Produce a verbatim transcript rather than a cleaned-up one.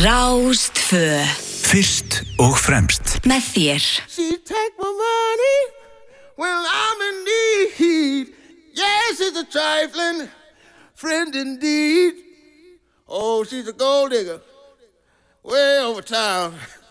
Rástfö. Fyrst og fremst. Með þér. She take my money when I'm in need. Yes, she's a trifling friend indeed. Oh, she's a gold digger way over town.